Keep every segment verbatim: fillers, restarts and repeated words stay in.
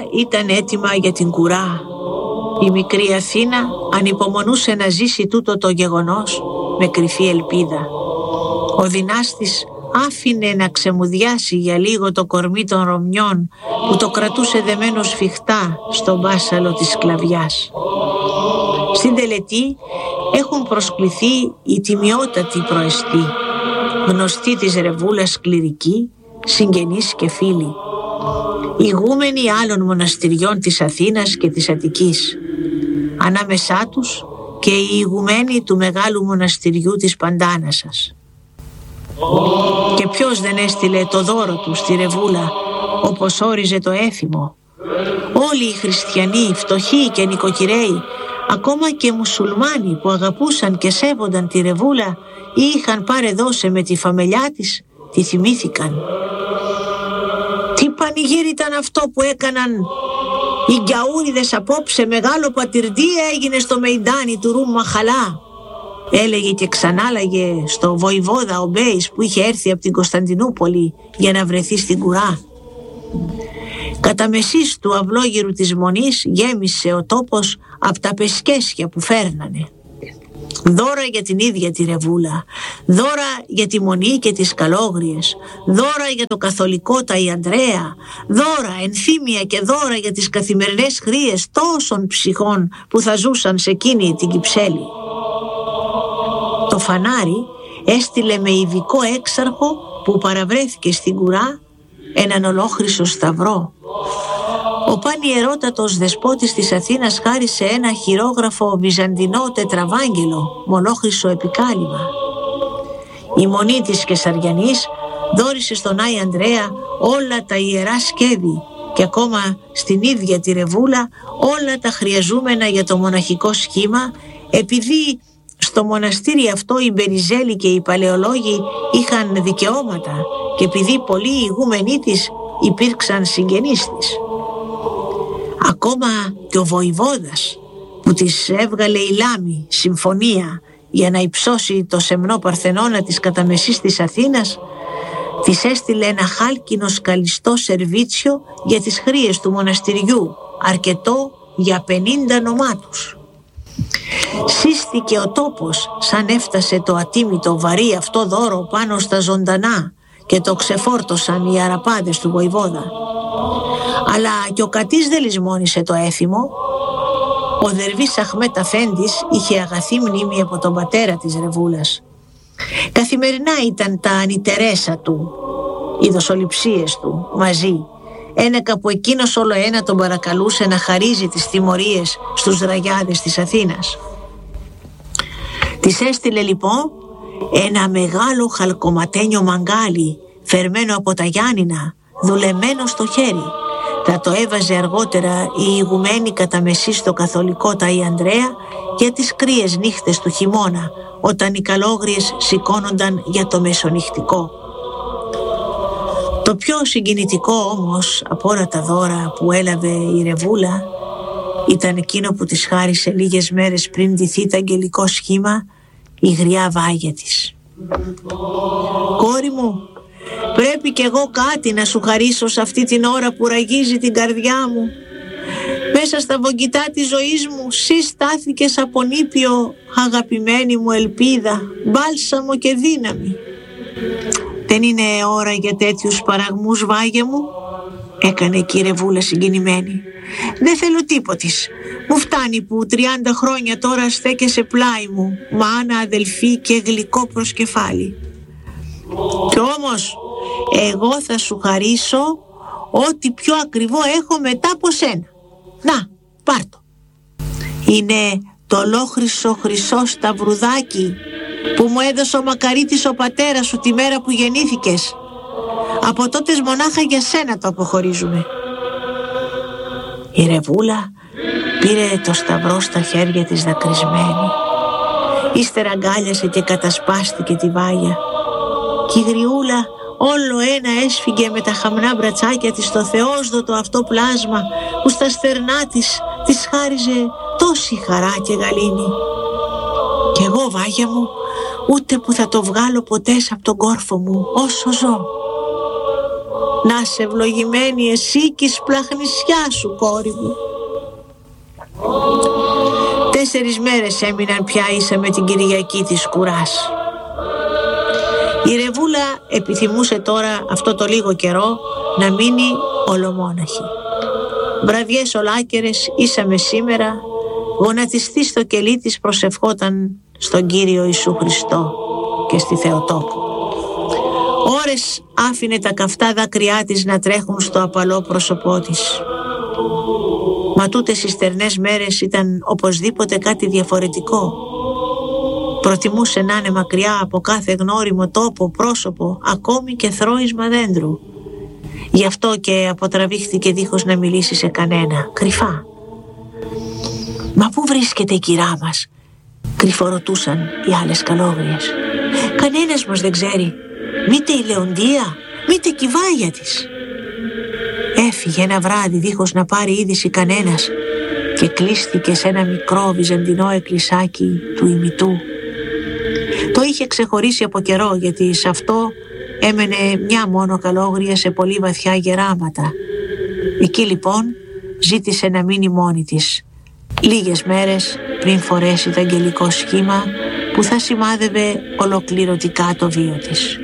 ήταν έτοιμα για την κουρά. Η μικρή Αθήνα ανυπομονούσε να ζήσει τούτο το γεγονός με κρυφή ελπίδα. Ο δυνάστης άφηνε να ξεμουδιάσει για λίγο το κορμί των Ρωμιών που το κρατούσε δεμένο σφιχτά στον μπάσαλο της σκλαβιάς. Στην τελετή έχουν προσκληθεί οι τιμιότατοι προεστοί, γνωστοί της Ρεβούλας κληρικοί, συγγενείς και φίλοι, ηγούμενοι άλλων μοναστηριών της Αθήνας και της Αττικής, ανάμεσά τους και οι ηγουμένοι του μεγάλου μοναστηριού της Παντάνασας. Και ποιος δεν έστειλε το δώρο του στη Ρεβούλα, όπως όριζε το έθιμο? Όλοι οι χριστιανοί, φτωχοί και νοικοκυρέοι, ακόμα και μουσουλμάνοι που αγαπούσαν και σέβονταν τη Ρεβούλα ή είχαν παρεδώσει με τη φαμελιά της, τη θυμήθηκαν. Τι πανηγύρι ήταν αυτό που έκαναν οι γκιαούριδες απόψε? Μεγάλο πατηρντή έγινε στο μεϊντάνι του Ρουμ Μαχαλά, έλεγε και ξανάλαγε στο βοηβόδα ο Μπέης που είχε έρθει από την Κωνσταντινούπολη για να βρεθεί στην κουρά. Κατά μεσής του αυλόγυρου της Μονής γέμισε ο τόπος από τα πεσκέσια που φέρνανε. Δώρα για την ίδια τη Ρεβούλα, δώρα για τη Μονή και τις Καλόγριες, δώρα για το καθολικό Ταϊ Ανδρέα, δώρα, ενθύμια και δώρα για τις καθημερινές χρείες τόσων ψυχών που θα ζούσαν σε εκείνη την Κυψέλη. Το φανάρι έστειλε με ειδικό έξαρχο που παραβρέθηκε στην κουρά έναν ολόχρυσο σταυρό. Ο πανιερότατος δεσπότης της Αθήνας χάρισε ένα χειρόγραφο βυζαντινό τετραβάγγελο με ολόχρυσο επικάλυμα. Η Μονή της Κεσαριανής δώρισε στον Άη Ανδρέα όλα τα ιερά σκεύη και ακόμα στην ίδια τη Ρεβούλα όλα τα χρειαζούμενα για το μοναχικό σχήμα, επειδή στο μοναστήρι αυτό οι Μπεριζέλοι και οι Παλαιολόγοι είχαν δικαιώματα και επειδή πολλοί ηγούμενοι της υπήρξαν συγγενείς της. Ακόμα και ο βοηβόδας που της έβγαλε η Λάμη συμφωνία για να υψώσει το σεμνό Παρθενώνα της κατά μεσής της Αθήνας, της έστειλε ένα χάλκινο σκαλιστό σερβίτσιο για τις χρείες του μοναστηριού, αρκετό για πενήντα νομάτους. Σύστηκε ο τόπος σαν έφτασε το ατίμητο βαρύ αυτό δώρο πάνω στα ζωντανά και το ξεφόρτωσαν οι αραπάδες του βοηβόδα. Αλλά και ο Κατής δεν λησμόνισε το έθιμο. Ο Δερβής Αχμέτ Αφέντης είχε αγαθή μνήμη από τον πατέρα της Ρεβούλας. Καθημερινά ήταν τα ανιτερέσα του, οι δοσοληψίες του μαζί, ένεκα που εκείνος όλο ένα τον παρακαλούσε να χαρίζει τις τιμωρίες στους ραγιάδες της Αθήνας. Της έστειλε λοιπόν ένα μεγάλο χαλκοματένιο μαγκάλι φερμένο από τα Γιάννηνα, δουλεμένο στο χέρι. Θα το έβαζε αργότερα η ηγουμένη κατά μεσή στο καθολικό Ταϊ Ανδρέα για τις κρύες νύχτες του χειμώνα, όταν οι καλόγριες σηκώνονταν για το μεσονυχτικό. Το πιο συγκινητικό όμως από όλα τα δώρα που έλαβε η Ρεβούλα ήταν εκείνο που της χάρισε λίγες μέρες πριν ντυθεί το αγγελικό σχήμα, η γριά βάγια της. «Κόρη μου, πρέπει κι εγώ κάτι να σου χαρίσω σε αυτή την ώρα που ραγίζει την καρδιά μου. Μέσα στα βογγητά της ζωής μου εσύ στάθηκες από νήπιο, αγαπημένη μου ελπίδα, μπάλσαμο και δύναμη. Δεν είναι ώρα για τέτοιους παραγμούς, βάγια μου?» έκανε η Ρεβούλα συγκινημένη. «Δεν θέλω τίποτης. Μου φτάνει που τριάντα χρόνια τώρα στέκεσαι πλάι μου, μάνα, αδελφή και γλυκό προσκεφάλι. Κι όμως εγώ θα σου χαρίσω ό,τι πιο ακριβό έχω μετά από σένα. Να, πάρ' το. Είναι το ολόχρυσο χρυσό σταυρουδάκι που μου έδωσε ο Μακαρίτης ο πατέρας σου τη μέρα που γεννήθηκες. Από τότε μονάχα για σένα το αποχωρίζουμε». Η Ρεβούλα πήρε το σταυρό στα χέρια της δακρυσμένη. Ύστερα αγκάλιασε και κατασπάστηκε τη βάγια. Και η γριούλα όλο ένα έσφυγε με τα χαμνά μπρατσάκια της στο θεόσδοτο αυτό πλάσμα που στα στερνά της της χάριζε τόση χαρά και γαλήνη. Κι εγώ, βάγια μου, ούτε που θα το βγάλω ποτέ από τον κόρφο μου όσο ζω. Να σε ευλογημένη εσύ κι η σπλαχνησιά σου, κόρη μου. Τέσσερις μέρες έμειναν πια ίσα με την Κυριακή της κουράς. Η Ρεβούλα επιθυμούσε τώρα αυτό το λίγο καιρό να μείνει ολομόναχη. Βραδιές ολάκερες ίσα με σήμερα, γονατιστή στο κελί της προσευχόταν στον Κύριο Ιησού Χριστό και στη Θεοτόκο. Ώρες άφηνε τα καυτά δάκρυά της να τρέχουν στο απαλό πρόσωπό της. Μα τούτες οι στερνές μέρες ήταν οπωσδήποτε κάτι διαφορετικό. Προτιμούσε να είναι μακριά από κάθε γνώριμο τόπο, πρόσωπο, ακόμη και θρώισμα δέντρου. Γι' αυτό και αποτραβήχθηκε δίχως να μιλήσει σε κανένα, κρυφά. «Μα πού βρίσκεται η κυρά μας?» κρυφορωτούσαν οι άλλες καλόγριες. «Κανένας μας δεν ξέρει, μήτε η Λεοντία, μήτε η Κιβάγια της». Έφυγε ένα βράδυ δίχως να πάρει είδηση κανένας και κλείστηκε σε ένα μικρό βυζαντινό εκκλησάκι του ημιτού. Το είχε ξεχωρίσει από καιρό, γιατί σε αυτό έμενε μια μόνο καλόγρια σε πολύ βαθιά γεράματα. Εκεί λοιπόν ζήτησε να μείνει μόνη της λίγες μέρες πριν φορέσει το αγγελικό σχήμα που θα σημάδευε ολοκληρωτικά το βίο της.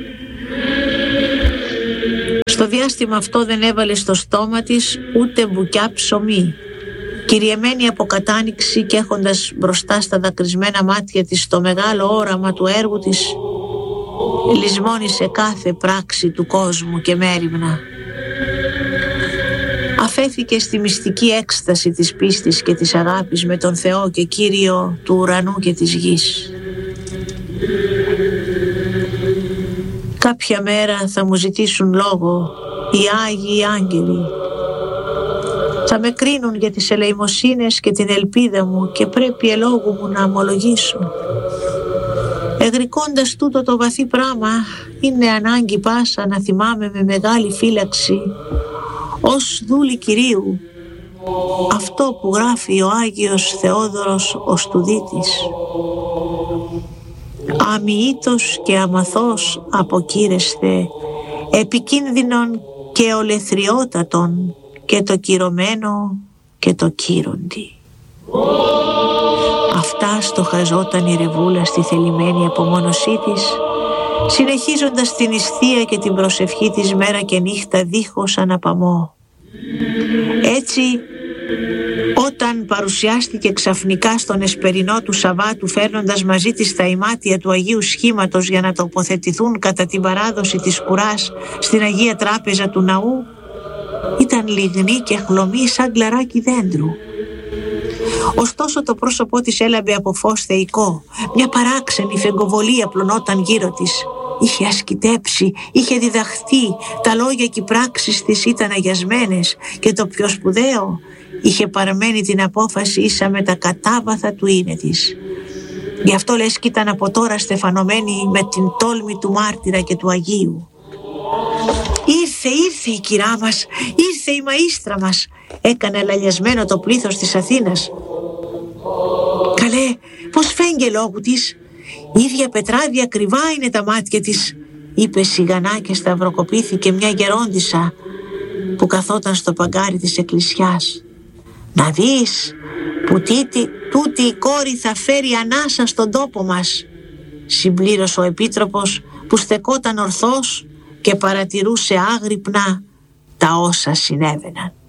Στο διάστημα αυτό δεν έβαλε στο στόμα της ούτε μπουκιά ψωμί. Κυριεμένη από κατάνοιξη και έχοντας μπροστά στα δακρυσμένα μάτια της το μεγάλο όραμα του έργου της, λησμόνισε κάθε πράξη του κόσμου και μέριμνα. Αφέθηκε στη μυστική έκσταση της πίστης και της αγάπης με τον Θεό και Κύριο του ουρανού και της γης. Κάποια μέρα θα μου ζητήσουν λόγο οι Άγιοι Άγγελοι. Θα με κρίνουν για τις ελεημοσύνες και την ελπίδα μου και πρέπει ελόγου μου να ομολογήσω. Εγρικώντας τούτο το βαθύ πράγμα, είναι ανάγκη πάσα να θυμάμαι με μεγάλη φύλαξη ως δούλη Κυρίου αυτό που γράφει ο Άγιος Θεόδωρος ο Στουδίτης. «Αμοιήτως και αμαθώς αποκύρεσθε, επικίνδυνον και ολεθριότατον και το κυρωμένο και το κύροντι». Αυτά στοχαζόταν η Ρεβούλα στη θελημένη απομόνωσή της, συνεχίζοντας την νηστεία και την προσευχή της μέρα και νύχτα δίχως αναπαμό. Έτσι, όταν παρουσιάστηκε ξαφνικά στον εσπερινό του Σαββάτου φέρνοντας μαζί της τα ημάτια του Αγίου Σχήματος για να τοποθετηθούν κατά την παράδοση της κουράς στην Αγία Τράπεζα του ναού, ήταν λιγνή και χλωμή σαν κλαράκι δέντρου. Ωστόσο το πρόσωπό της έλαμπε από φως θεϊκό, μια παράξενη φεγγοβολία πλωνόταν γύρω της. Είχε ασκητέψει, είχε διδαχθεί, τα λόγια και οι πράξεις της ήταν αγιασμένες και το πιο σπουδαίο, είχε παραμένει την απόφαση ίσα με τα κατάβαθα του είναι της. Γι' αυτό λες κι ήταν από τώρα στεφανωμένη με την τόλμη του μάρτυρα και του Αγίου. «Ήρθε, ήρθε η κυρά μας, ήρθε η μαΐστρα μας», έκανε λαλιασμένο το πλήθος της Αθήνας. «Καλέ, πως φέγγε λόγου της, ίδια πετράδια κρυβά είναι τα μάτια της», είπε σιγανά και σταυροκοπήθηκε μια γερόντισσα που καθόταν στο παγκάρι της εκκλησιάς. «Να δεις που τίτη, τούτη η κόρη θα φέρει ανάσα στον τόπο μας», συμπλήρωσε ο επίτροπος που στεκόταν ορθός και παρατηρούσε άγρυπνα τα όσα συνέβαιναν.